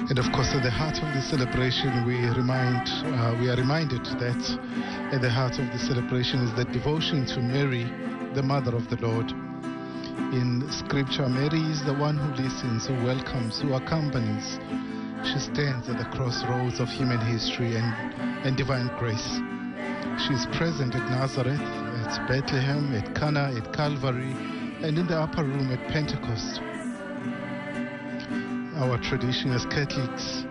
And of course, at the heart of the celebration, we are reminded that at the heart of the celebration is the devotion to Mary, the Mother of the Lord. In Scripture, Mary is the one who listens, who welcomes, who accompanies. She stands at the crossroads of human history and divine grace. She is present at Nazareth, at Bethlehem, at Cana, at Calvary, and in the upper room at Pentecost. Our tradition as Catholics